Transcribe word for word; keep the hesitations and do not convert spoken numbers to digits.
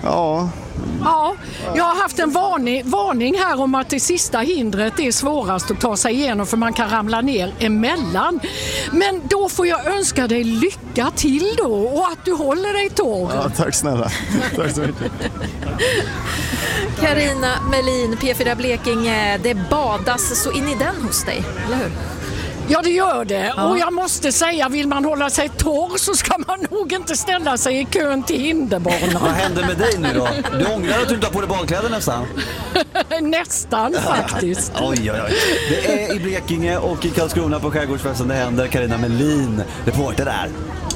Ja. Ja, jag har haft en varning, varning här om att det sista hindret är svårast att ta sig igenom för man kan ramla ner emellan. Men då får jag önska dig lycka till då och att du håller dig torr. Ja, tack snälla. Tack så mycket. Carina Melin, P fyra Blekinge, det badas så in i den hos dig, eller hur? Ja, det gör det. Ja. Och jag måste säga, vill man hålla sig torr så ska man nog inte ställa sig i kön till hinderbanan. Vad händer med dig nu då? Du ångrar att du inte har på dig badkläder nästan? Nästan faktiskt. Oj, oj, oj. Det är i Blekinge och i Karlskrona på Skärgårdsfesten det händer. Carina Melin, reporter där.